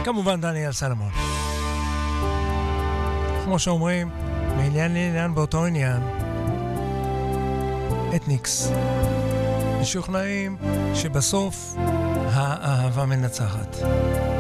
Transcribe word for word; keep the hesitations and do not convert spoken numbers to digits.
כמובן דניאל סלומון. כמו שאומרים, מעניין לעניין באותו עניין. אתניקס. משוכנעים שבסוף האהבה מנצחת.